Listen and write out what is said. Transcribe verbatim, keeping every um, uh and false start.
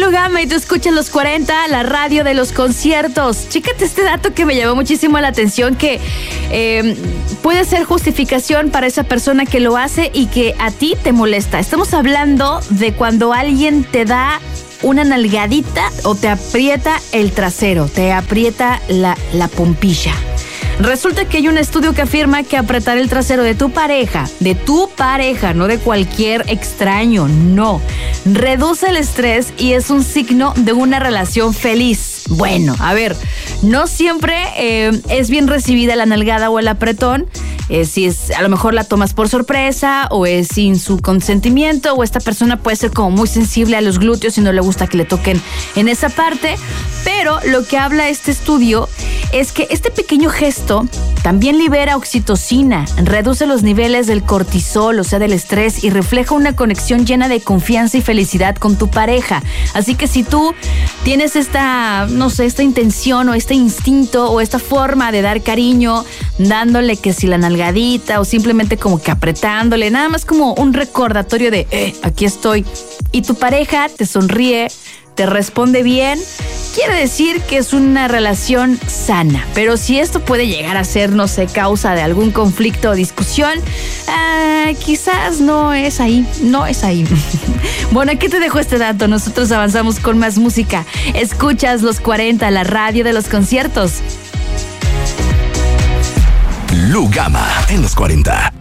Lugama y tú escuchas Los cuarenta, la radio de los conciertos. Chécate este dato que me llamó muchísimo la atención, que eh, puede ser justificación para esa persona que lo hace y que a ti te molesta. Estamos hablando de cuando alguien te da una nalgadita o te aprieta el trasero, te aprieta la, la pompilla. Resulta que hay un estudio que afirma que apretar el trasero de tu pareja, de tu pareja, no de cualquier extraño, no, reduce el estrés y es un signo de una relación feliz. Bueno, a ver, no siempre eh, es bien recibida la nalgada o el apretón. Eh, si es, a lo mejor la tomas por sorpresa o es sin su consentimiento, o esta persona puede ser como muy sensible a los glúteos y no le gusta que le toquen en esa parte. Pero lo que habla este estudio es que este pequeño gesto también libera oxitocina, reduce los niveles del cortisol, o sea, del estrés, y refleja una conexión llena de confianza y felicidad con tu pareja. Así que si tú tienes esta, no sé, esta intención o este instinto o esta forma de dar cariño, dándole que si la nalgadita o simplemente como que apretándole, nada más como un recordatorio de, eh, aquí estoy, y tu pareja te sonríe, te responde bien, quiere decir que es una relación sana. Pero si esto puede llegar a ser, no sé, causa de algún conflicto o discusión, ah, quizás no es ahí, no es ahí. Bueno, aquí te dejo este dato. Nosotros avanzamos con más música. Escuchas Los cuarenta, la radio de los conciertos. Lugama en Los cuarenta.